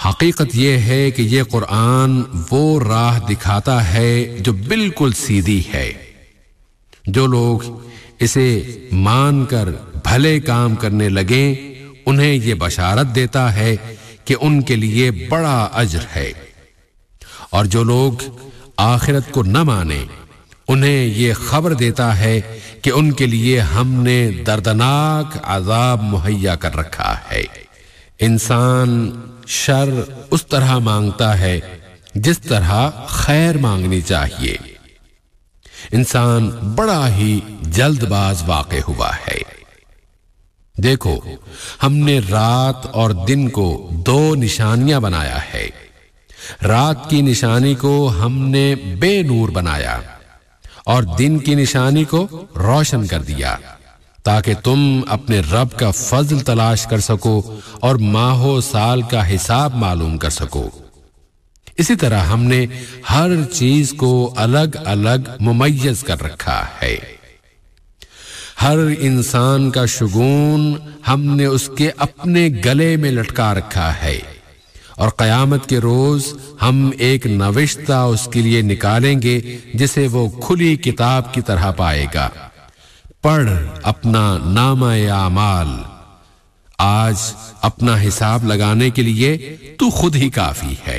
حقیقت یہ ہے کہ یہ قرآن وہ راہ دکھاتا ہے جو بالکل سیدھی ہے۔ جو لوگ اسے مان کر بھلے کام کرنے لگیں انہیں یہ بشارت دیتا ہے کہ ان کے لیے بڑا اجر ہے، اور جو لوگ آخرت کو نہ مانیں انہیں یہ خبر دیتا ہے کہ ان کے لیے ہم نے دردناک عذاب مہیا کر رکھا ہے۔ انسان شر اس طرح مانگتا ہے جس طرح خیر مانگنی چاہیے۔ انسان بڑا ہی جلد باز واقع ہوا ہے۔ دیکھو، ہم نے رات اور دن کو دو نشانیاں بنایا ہے۔ رات کی نشانی کو ہم نے بے نور بنایا اور دن کی نشانی کو روشن کر دیا، تاکہ تم اپنے رب کا فضل تلاش کر سکو اور ماہ و سال کا حساب معلوم کر سکو۔ اسی طرح ہم نے ہر چیز کو الگ الگ ممیز کر رکھا ہے۔ ہر انسان کا شگون ہم نے اس کے اپنے گلے میں لٹکا رکھا ہے، اور قیامت کے روز ہم ایک نوشتہ اس کے لیے نکالیں گے جسے وہ کھلی کتاب کی طرح پائے گا۔ پڑھ اپنا نامہ اعمال، آج اپنا حساب لگانے کے لیے تو خود ہی کافی ہے۔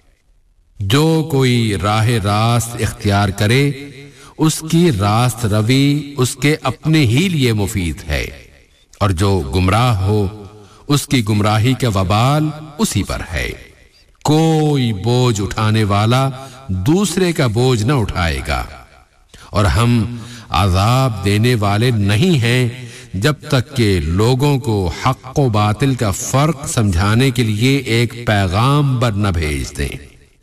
جو کوئی راہ راست اختیار کرے اس کی راست روی اس کے اپنے ہی لیے مفید ہے، اور جو گمراہ ہو اس کی گمراہی کا وبال اسی پر ہے۔ کوئی بوجھ اٹھانے والا دوسرے کا بوجھ نہ اٹھائے گا، اور ہم عذاب دینے والے نہیں ہیں جب تک کہ لوگوں کو حق و باطل کا فرق سمجھانے کے لیے ایک پیغام بر نہ بھیج دیں۔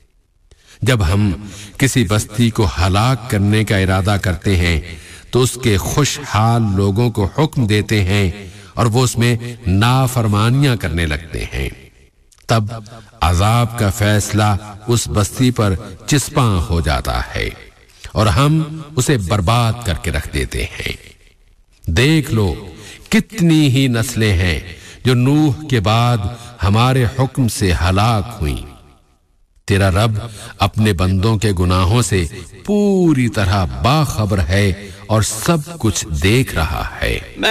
جب ہم کسی بستی کو ہلاک کرنے کا ارادہ کرتے ہیں تو اس کے خوشحال لوگوں کو حکم دیتے ہیں اور وہ اس میں نافرمانیاں کرنے لگتے ہیں۔ تب عذاب کا فیصلہ اس بستی پر چسپاں ہو جاتا ہے اور ہم اسے برباد کر کے رکھ دیتے ہیں۔ دیکھ لو کتنی ہی نسلیں ہیں جو نوح کے بعد ہمارے حکم سے ہلاک ہوئیں۔ تیرا رب اپنے بندوں کے گناہوں سے پوری طرح باخبر ہے اور سب کچھ دیکھ رہا ہے۔